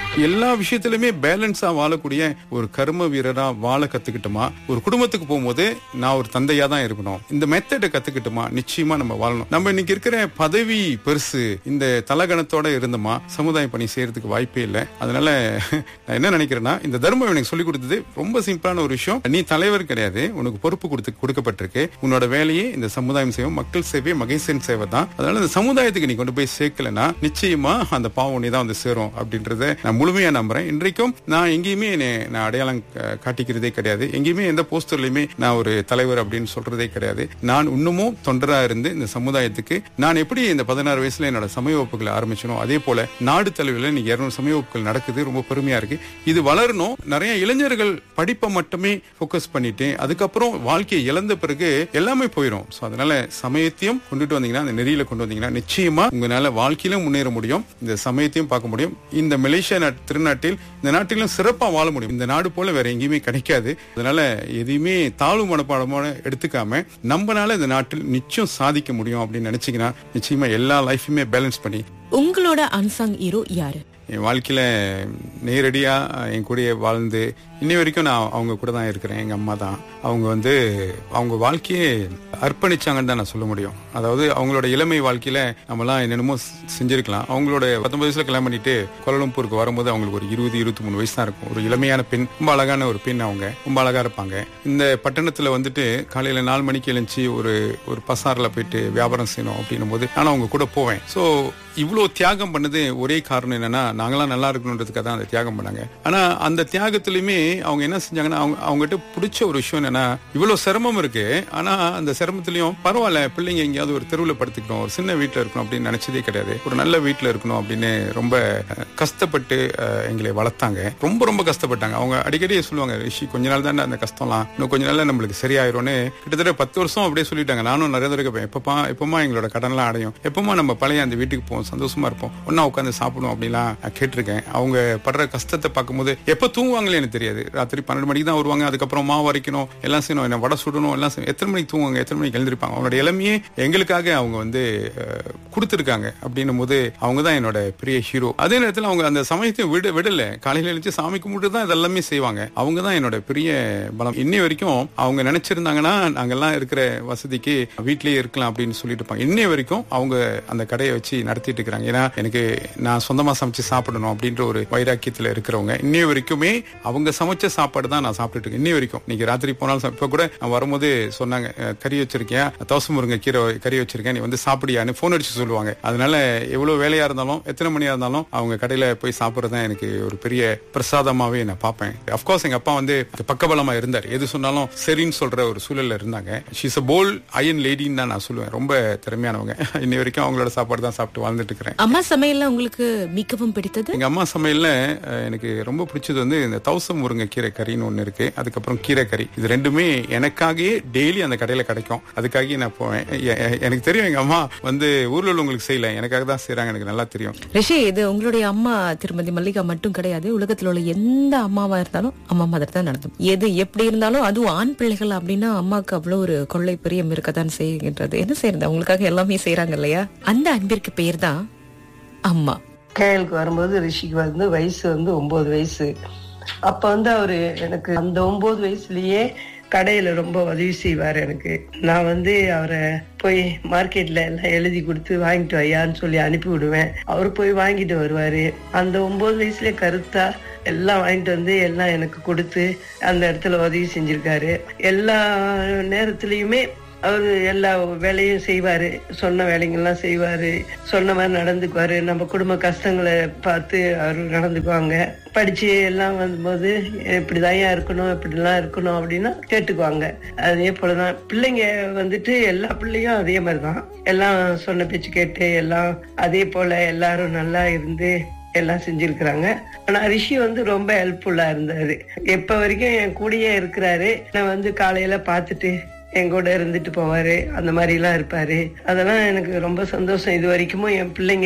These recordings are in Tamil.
எல்லா விஷயத்திலுமே பேலன்ஸா வாழக்கூடிய ஒரு கர்ம வீரரா வாழ கத்துக்கிட்டோமா, ஒரு குடும்பத்துக்கு போகும்போது நான் ஒரு தந்தையா தான் இருக்கணும், இந்த மெத்தடை கத்துக்கிட்டோமா, நிச்சயமா நம்ம வாழணும். நம்ம இன்னைக்கு இருக்கிற பதவி பெருசு, இந்த தலகணத்தோட இருந்தோமா சமுதாய பணி செய்யறதுக்கு வாய்ப்பே இல்லை. அதனால நான் என்ன நினைக்கிறேன்னா, இந்த தர்மம் எனக்கு சொல்லி கொடுத்தது ரொம்ப சிம்பிளான ஒரு விஷயம். நீ தலைவர் கிடையாது, உனக்கு பொறுப்பு கொடுக்கப்பட்டிருக்கு. உன்னோட வேலையே இந்த சமுதாயம் சேவை, மக்கள் சேவை, மகேசன் சேவை தான். அதனால இந்த சமுதாயத்துக்கு நீ கொண்டு போய் சேர்க்கலன்னா நிச்சயமா அந்த பாவம் நீ தான் வந்து சேரும் அப்படின்றத நான் முழுமையா நம்புறேன். இன்றைக்கும் நான் எங்கேயுமே நான் அடையாளம் காட்டிக்கிறதே கிடையாது. எங்கேயுமே எந்த போஸ்டர்லயுமே நான் ஒரு தலைவர் அப்படின்னு சொல்றதே கிடையாது. நான் இன்னமும் தொண்டரா இருந்து இந்த சமுதாயத்துக்கு நான் எப்படி இந்த 16 வயசுல என்னோட சமய வகுப்புகளை ஆரம்பிச்சனோ, அதே போல நாடு தலைவரில் இன்னைக்கு 200 சமய வகுப்புகள் நடக்குது. ரொம்ப பெருமையா இருக்கு. இது வளரணும். நிறைய இளைஞர்கள் படிப்பை மட்டுமே போக்கஸ் பண்ணிட்டு அதுக்கப்புறம் வாழ்க்கையை இழந்த பிறகு எல்லாமே போயிடும். அதனால சமயத்தையும் கொண்டுட்டு வந்தீங்கன்னா, அந்த நெறியில கொண்டு வந்தீங்கன்னா நிச்சயமா உங்களால வாழ்க்கையிலும் முன்னேற முடியும், இந்த சமயத்தையும் பார்க்க முடியும். இந்த மலேசியா திருநாட்டில், இந்த நாட்டிலும் சிறப்பா வாழ முடியும். இந்த நாடு போல வேற எங்கேயுமே கிடைக்காது. அதனால எதையுமே தாழ்வு மனப்பாடமான எடுத்துக்காம நம்மனால இந்த நாட்டில் நிச்சயம் சாதிக்க முடியும் அப்படின்னு நினைச்சீங்கன்னா நிச்சயமா எல்லா லைஃபுமே பேலன்ஸ் பண்ணி. உங்களோட அன்சாங் ஹீரோ யாரு? என் வாழ்க்கையில நேரடியா என் கூடயே வாழ்ந்து இன்னை வரைக்கும் நான் அவங்க கூட தான் இருக்கிறேன். எங்க அம்மா தான். அவங்க அவங்க வாழ்க்கையே அர்ப்பணிச்சாங்கன்னு தான் நான் சொல்ல முடியும். அதாவது அவங்களோட இளமை வாழ்க்கையில நம்மலாம் என்னென்னமோ செஞ்சிருக்கலாம். அவங்களோட 19 வயசுல கல்யாணம் பண்ணிட்டு கோலாலம்பூருக்கு வரும்போது அவங்களுக்கு ஒரு 20-23 வயசு தான் இருக்கும். ஒரு இளமையான பெண், ரொம்ப அழகான ஒரு பெண். அவங்க ரொம்ப அழகா இருப்பாங்க. இந்த பட்டணத்துல காலையில 4 மணிக்கு எழுந்துச்சு ஒரு பசாரில் போயிட்டு வியாபாரம் செய்யணும் அப்படின்னும் போது நானும் அவங்க கூட போவேன். சோ இவ்வளவு தியாகம் பண்ணது ஒரே காரணம் என்னன்னா, நாங்களாம் நல்லா இருக்கணுன்றதுக்காக தான் அந்த தியாகம் பண்ணாங்க. ஆனா அந்த தியாகத்திலுமே அவங்க என்ன செஞ்சாங்கன்னா, அவங்ககிட்ட பிடிச்ச ஒரு விஷயம் என்னன்னா, இவ்வளவு சிரமம் இருக்கு, ஆனா அந்த சிரமத்திலயும் பரவாயில்ல, பிள்ளைங்க எங்கேயாவது ஒரு தெருவில் படுத்துக்கணும், ஒரு சின்ன வீட்டுல இருக்கணும் அப்படின்னு நினைச்சதே கிடையாது. ஒரு நல்ல வீட்டுல இருக்கணும் அப்படின்னு ரொம்ப கஷ்டப்பட்டு எங்களை வளர்த்தாங்க. ரொம்ப ரொம்ப கஷ்டப்பட்டாங்க. அவங்க அடிக்கடி சொல்லுவாங்க, ரிஷி கொஞ்ச நாள் தான் அந்த கஷ்டம்லாம், இன்னும் கொஞ்ச நாள்ல நம்மளுக்கு சரியாயிரும்னு. கிட்டத்தட்ட 10 வருஷம் அப்படியே சொல்லிட்டாங்க. நானும் நிறைய தடவை கேட்பேன், எப்பமா எங்களோட கடன்லாம் அடையும், எப்பமா நம்ம பழைய அந்த வீட்டுக்கு போவோம், சந்தோஷமா இருப்போம், ஒன்னா உட்காந்து சாப்பிடுவோம் அப்படிலாம் கேட்டிருக்கேன். அவங்க படுற கஷ்டத்தை பார்க்கும்போது எப்ப தூங்குவாங்களே எனக்கு தெரியாது. ராத்திரி 12 மணிக்கு தான் வருவாங்க. அதுக்கப்புறம் மாவு வரைக்கணும், எல்லாம் செய்யணும், என்ன வடை சுடணும், எல்லாம் செய்யணும். எத்தனை மணிக்கு தூங்குவாங்க, எத்தனை மணிக்கு எழுந்திருப்பாங்க. அவங்களோட இளமையே எங்களுக்காக அவங்க கொடுத்துருக்காங்க. அப்படின்னும் போது அவங்க தான் என்னோட பெரிய ஹீரோ. அதே நேரத்தில் அவங்க அந்த சமயத்தையும் விடல. காலையில எழுந்து சாமி கும்பிட்டு தான் இதெல்லாமே செய்வாங்க. அவங்க தான் என்னோட பெரிய பலம். இன்னை வரைக்கும் அவங்க நினைச்சிருந்தாங்கன்னா நாங்கெல்லாம் இருக்கிற வசதிக்கு வீட்லயே இருக்கலாம் அப்படின்னு சொல்லிட்டு இருப்பாங்க. இன்னை வரைக்கும் அவங்க அந்த கடையை வச்சு நடத்திட்டு இருக்கிறாங்க. ஏன்னா எனக்கு நான் சொந்தமா சமைச்சு சாப்பிடணும் அப்படின்ற ஒரு வைராக்கியத்துல இருக்கிறவங்க. இன்னைய வரைக்குமே அவங்க சமைச்ச சாப்பாடு தான் நான் சாப்பிட்டு இருக்கேன். இன்னை வரைக்கும் இன்னைக்கு ராத்திரி போனாலும் இப்ப கூட நான் வரும்போது சொன்னாங்க, கறி வச்சிருக்கேன், தோசை முருங்கை கீரை கறி வச்சிருக்கேன், நீ வந்து சாப்பிடியான்னு போன் அடிச்சு சொல்லுவாங்க. அதனால எவ்வளவு வேலையா இருந்தாலும் எத்தனை மணியா இருந்தாலும் அவங்க கடையில போய் சாப்பிடுறதுதான் எனக்கு ஒரு பெரிய பிரசாதமாவே நான் பார்ப்பேன். அப்கோர்ஸ் எங்க அப்பா பக்கபலமா இருந்தார். எது சொன்னாலும் சரின்னு சொல்ற ஒரு சூழல்ல இருந்தாங்க. ஷீஸ் அ போல்ட் அயன் லேடின்னு தான் நான் சொல்லுவேன். ரொம்ப திறமையானவங்க. இன்னை வரைக்கும் அவங்களோட சாப்பாடு தான் சாப்பிட்டு வாழ்ந்துட்டு இருக்கிறேன். அம்மா சமையல்ல உங்களுக்கு மிகவும் பிடித்தது? எங்க அம்மா சமையல்ல எனக்கு ரொம்ப பிடிச்சது இந்த தௌச முருங்கை கீரை கறின்னு ஒண்ணு இருக்கு. அதுக்கப்புறம் கீரை கறி. இது ரெண்டுமே எனக்காகவே டெய்லி அந்த கடையில கிடைக்கும். அதுக்காக நான் போவேன். எனக்கு தெரியும் எங்க அம்மா ஊர்ல உள்ளவங்களுக்கு செய்யல, எனக்காக தான் செய்யறாங்க. எனக்கு நல்லா தெரியும். ரிஷி, இது உங்களுடைய அம்மா திருமதி மல்லிகா மட்டும் கிடையாது. உலகத்துல உள்ள எந்த அம்மாவா இருந்தாலும் அம்மா மாதிரி தான் நடத்தும். எது எப்படி இருந்தாலும் அதுவும் ஆண் பிள்ளைகள் அப்படின்னா அம்மாவுக்கு அவ்வளவு ஒரு கொள்ளை பிரியம் இருக்கத்தான் செய்கின்றது. என்ன செய்யறது, அவங்களுக்காக எல்லாமே செய்யறாங்க இல்லையா? அந்த அன்பிற்கு பெயர் தான் அம்மா. கேளுக்கு வரும்போது ரிஷிக்கு வயசு 9 வயசு. அப்ப அவரு எனக்கு அந்த 9 வயசுலயே கடையில ரொம்ப உதவி செய்வாரு எனக்கு. நான் அவரை போய் மார்க்கெட்ல எல்லாம் எழுதி கொடுத்து வாங்கிட்டு வையான்னு சொல்லி அனுப்பி விடுவேன். அவரு போய் வாங்கிட்டு வருவாரு. அந்த 9 வயசுல கருத்தா எல்லாம் வாங்கிட்டு எல்லாம் எனக்கு கொடுத்து அந்த இடத்துல உதவி செஞ்சிருக்காரு. எல்லா நேரத்திலயுமே அவரு எல்லா வேலையும் செய்வாரு. சொன்ன வேலைங்கெல்லாம் செய்வாரு. சொன்ன மாதிரி நடந்துக்குவாரு. நம்ம குடும்ப கஷ்டங்களை பார்த்து அவரு நடந்துக்குவாங்க. படிச்சு எல்லாம் வரும்போது இப்படிதான் இருக்கணும், இப்படிலாம் இருக்கணும் அப்படின்னா கேட்டுக்குவாங்க. அதே போலதான் பிள்ளைங்க எல்லா பிள்ளையும் அதே மாதிரிதான் எல்லாம் சொன்ன பேச்சு கேட்டு எல்லாம் அதே போல எல்லாரும் நல்லா இருந்து எல்லாம் செஞ்சிருக்கிறாங்க. ஆனா ரிஷி ரொம்ப ஹெல்ப்ஃபுல்லா இருந்தாரு. எப்ப வரைக்கும் என் கூடயே இருக்கிறாரு. நான் காலையில பாத்துட்டு எங்கூட இருந்துட்டு போவாரு. அந்த மாதிரி எல்லாம் இருப்பாரு. அதெல்லாம் எனக்கு ரொம்ப சந்தோஷம். இது வரைக்கும் என் பிள்ளைங்க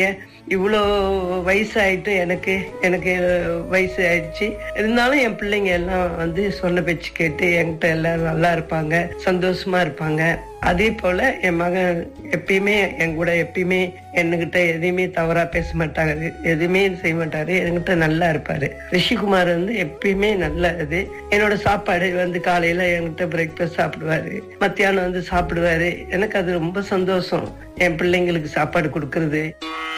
இவ்வளோ வயசாயிட்டு எனக்கு வயசு ஆயிடுச்சு. இருந்தாலும் என் பிள்ளைங்க எல்லாம் வந்து சொன்ன பேச்சு கேட்டு என்கிட்ட எல்லாரும் நல்லா இருப்பாங்க, சந்தோஷமா இருப்பாங்க. அதே போல என் மகன் எப்பயுமே என் கூட எப்பயுமே என்கிட்ட எதையுமே தவறா பேச மாட்டாரு, எதுவுமே செய்ய மாட்டாரு, என்கிட்ட நல்லா இருப்பாரு. ரிஷிகுமார் வந்து எப்பயுமே நல்ல இது. என்னோட சாப்பாடு வந்து காலையில என்கிட்ட பிரேக்ஃபாஸ்ட் சாப்பிடுவாரு, மத்தியானம் வந்து சாப்பிடுவாரு. எனக்கு அது ரொம்ப சந்தோஷம், என் பிள்ளைங்களுக்கு சாப்பாடு கொடுக்கறது.